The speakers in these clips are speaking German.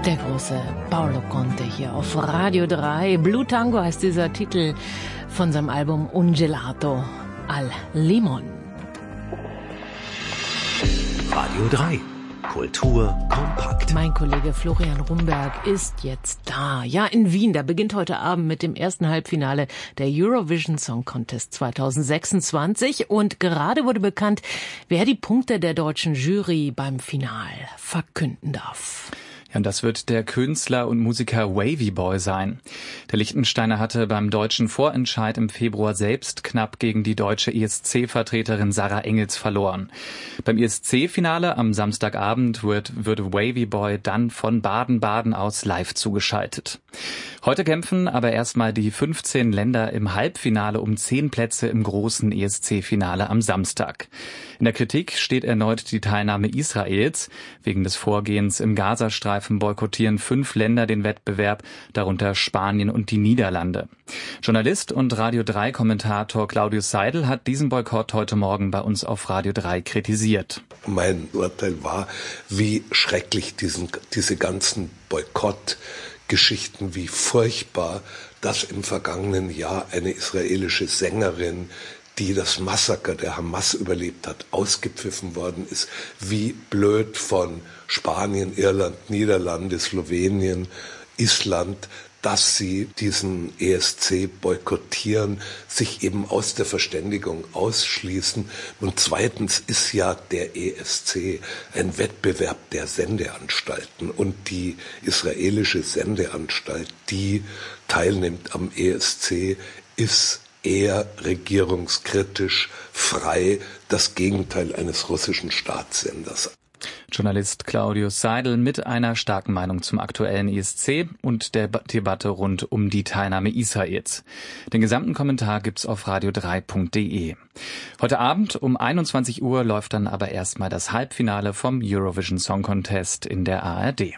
Der große Paolo Conte hier auf Radio 3. Blue Tango heißt dieser Titel von seinem Album Un Gelato al Limon. Radio 3. Kultur kompakt. Mein Kollege Florian Rumberg ist jetzt da. Ja, in Wien. Da beginnt heute Abend mit dem ersten Halbfinale der Eurovision Song Contest 2026. Und gerade wurde bekannt, wer die Punkte der deutschen Jury beim Final verkünden darf. Ja, und das wird der Künstler und Musiker Wavy Boy sein. Der Liechtensteiner hatte beim deutschen Vorentscheid im Februar selbst knapp gegen die deutsche ESC-Vertreterin Sarah Engels verloren. Beim ESC-Finale am Samstagabend würde Wavy Boy dann von Baden-Baden aus live zugeschaltet. Heute kämpfen aber erstmal die 15 Länder im Halbfinale um 10 Plätze im großen ESC-Finale am Samstag. In der Kritik steht erneut die Teilnahme Israels. Wegen des Vorgehens im Gazastreifen boykottieren 5 Länder den Wettbewerb, darunter Spanien und die Niederlande. Journalist und Radio 3-Kommentator Claudius Seidel hat diesen Boykott heute Morgen bei uns auf Radio 3 kritisiert. Mein Urteil war, wie schrecklich diese ganzen Boykottgeschichten, wie furchtbar, dass im vergangenen Jahr eine israelische Sängerin, die das Massaker der Hamas überlebt hat, ausgepfiffen worden ist, wie blöd von Spanien, Irland, Niederlande, Slowenien, Island, dass sie diesen ESC boykottieren, sich eben aus der Verständigung ausschließen. Und zweitens ist ja der ESC ein Wettbewerb der Sendeanstalten. Und die israelische Sendeanstalt, die teilnimmt am ESC, ist eher regierungskritisch, frei, das Gegenteil eines russischen Staatssenders. Journalist Claudius Seidel mit einer starken Meinung zum aktuellen ESC und der Debatte rund um die Teilnahme Israels. Den gesamten Kommentar gibt's auf radio3.de. Heute Abend um 21 Uhr läuft dann aber erstmal das Halbfinale vom Eurovision Song Contest in der ARD.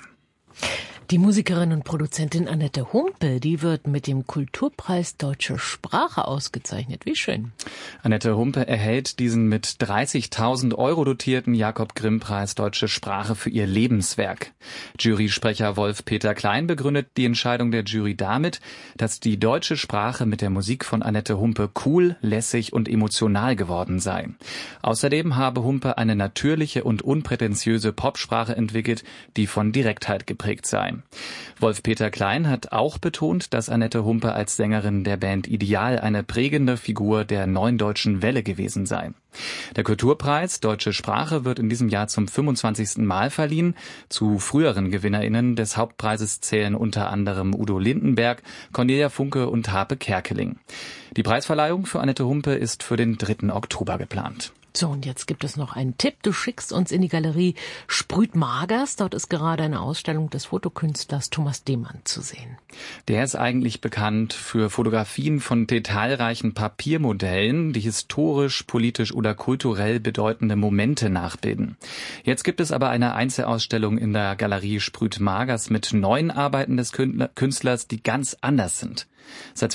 Die Musikerin und Produzentin Annette Humpe, die wird mit dem Kulturpreis Deutsche Sprache ausgezeichnet. Wie schön. Annette Humpe erhält diesen mit 30.000 € dotierten Jakob-Grimm-Preis Deutsche Sprache für ihr Lebenswerk. Jurysprecher Wolf-Peter Klein begründet die Entscheidung der Jury damit, dass die deutsche Sprache mit der Musik von Annette Humpe cool, lässig und emotional geworden sei. Außerdem habe Humpe eine natürliche und unprätentiöse Popsprache entwickelt, die von Direktheit geprägt sei. Wolf-Peter Klein hat auch betont, dass Annette Humpe als Sängerin der Band Ideal eine prägende Figur der neuen deutschen Welle gewesen sei. Der Kulturpreis Deutsche Sprache wird in diesem Jahr zum 25. Mal verliehen. Zu früheren GewinnerInnen des Hauptpreises zählen unter anderem Udo Lindenberg, Cornelia Funke und Harpe Kerkeling. Die Preisverleihung für Annette Humpe ist für den 3. Oktober geplant. So, und jetzt gibt es noch einen Tipp. Du schickst uns in die Galerie Sprüt Magers. Dort ist gerade eine Ausstellung des Fotokünstlers Thomas Demann zu sehen. Der ist eigentlich bekannt für Fotografien von detailreichen Papiermodellen, die historisch, politisch oder kulturell bedeutende Momente nachbilden. Jetzt gibt es aber eine Einzelausstellung in der Galerie Sprüt Magers mit 9 Arbeiten des Künstlers, die ganz anders sind. Seit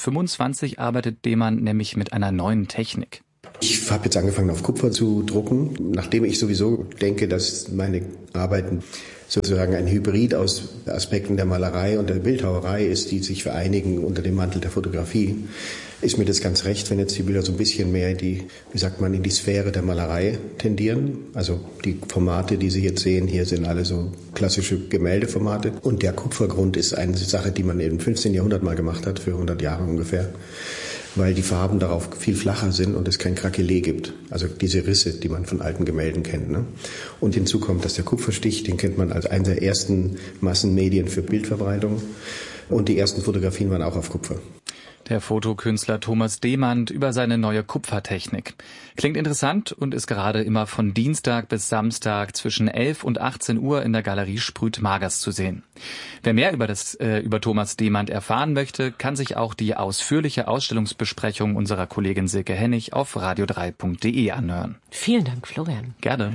2025 arbeitet Demann nämlich mit einer neuen Technik. Ich habe jetzt angefangen, auf Kupfer zu drucken, nachdem ich sowieso denke, dass meine Arbeiten sozusagen ein Hybrid aus Aspekten der Malerei und der Bildhauerei ist, die sich vereinigen unter dem Mantel der Fotografie. Ist mir das ganz recht, wenn jetzt die Bilder so ein bisschen mehr in die, in die Sphäre der Malerei tendieren. Also die Formate, die Sie jetzt sehen, hier sind alle so klassische Gemäldeformate. Und der Kupfergrund ist eine Sache, die man im 15. Jahrhundert mal gemacht hat, für 100 Jahre ungefähr, weil die Farben darauf viel flacher sind und es kein Krakelé gibt. Also diese Risse, die man von alten Gemälden kennt. Ne? Und hinzu kommt, dass der Kupferstich, den kennt man als einen der ersten Massenmedien für Bildverbreitung. Und die ersten Fotografien waren auch auf Kupfer. Der Fotokünstler Thomas Demann über seine neue Kupfertechnik. Klingt interessant und ist gerade immer von Dienstag bis Samstag zwischen 11 und 18 Uhr in der Galerie Sprüt Magers zu sehen. Wer mehr über Thomas Demann erfahren möchte, kann sich auch die ausführliche Ausstellungsbesprechung unserer Kollegin Silke Hennig auf radio3.de anhören. Vielen Dank, Florian. Gerne.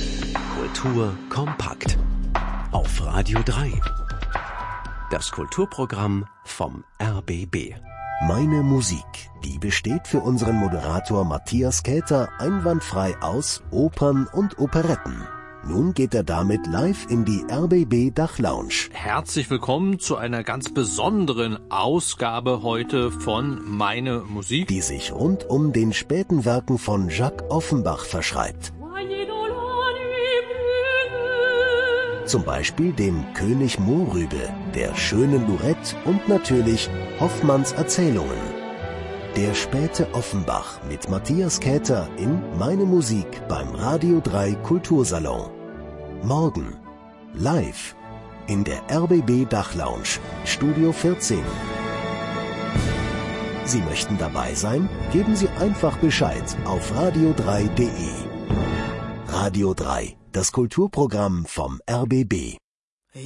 Kultur kompakt auf Radio 3. Das Kulturprogramm vom RBB. Meine Musik, die besteht für unseren Moderator Matthias Kelter einwandfrei aus Opern und Operetten. Nun geht er damit live in die RBB Dachlounge. Herzlich willkommen zu einer ganz besonderen Ausgabe heute von Meine Musik, die sich rund um den späten Werken von Jacques Offenbach verschreibt. Zum Beispiel dem König Mohrrübe, der schönen Lorette und natürlich Hoffmanns Erzählungen. Der späte Offenbach mit Matthias Käther in Meine Musik beim Radio 3 Kultursalon. Morgen live in der RBB Dachlounge, Studio 14. Sie möchten dabei sein? Geben Sie einfach Bescheid auf radio3.de. Radio 3, das Kulturprogramm vom RBB.